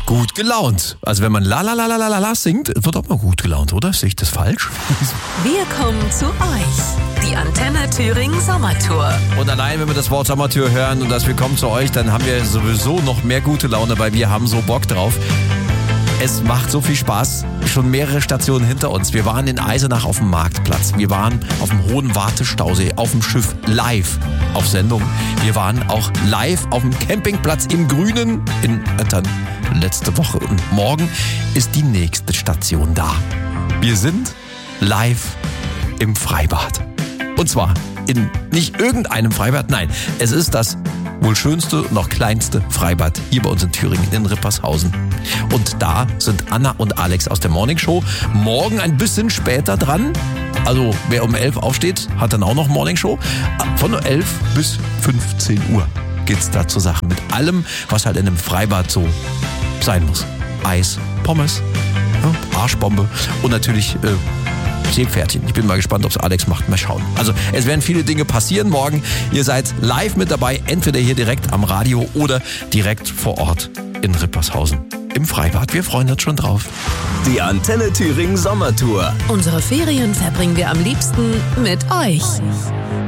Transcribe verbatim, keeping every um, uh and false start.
gut gelaunt. Also wenn man la la la la la la singt, wird auch mal gut gelaunt, oder? Sehe ich das falsch? Wir kommen zu euch. Die Antenne Thüringen Sommertour. Und allein, wenn wir das Wort Sommertour hören und das Wir kommen zu euch, dann haben wir sowieso noch mehr gute Laune, weil wir haben so Bock drauf. Es macht so viel Spaß. Schon mehrere Stationen hinter uns. Wir waren in Eisenach auf dem Marktplatz. Wir waren auf dem Hohen Wartestausee, auf dem Schiff live auf Sendung. Wir waren auch live auf dem Campingplatz im Grünen in Öttern letzte Woche. Und morgen ist die nächste Station da. Wir sind live im Freibad. Und zwar in nicht irgendeinem Freibad, nein, es ist das wohl schönste und noch kleinste Freibad hier bei uns in Thüringen, in Rippershausen. Und da sind Anna und Alex aus der Morning Show morgen ein bisschen später dran. Also wer um elf aufsteht, hat dann auch noch Morning Show. Von elf bis fünfzehn Uhr geht's da zur Sache. Mit allem, was halt in einem Freibad so sein muss. Eis, Pommes, ja, Arschbombe und natürlich äh, Seepferdchen. Ich bin mal gespannt, ob es Alex macht. Mal schauen. Also es werden viele Dinge passieren morgen. Ihr seid live mit dabei, entweder hier direkt am Radio oder direkt vor Ort in Rippershausen im Freibad. Wir freuen uns schon drauf. Die Antenne Thüringen Sommertour. Unsere Ferien verbringen wir am liebsten mit euch.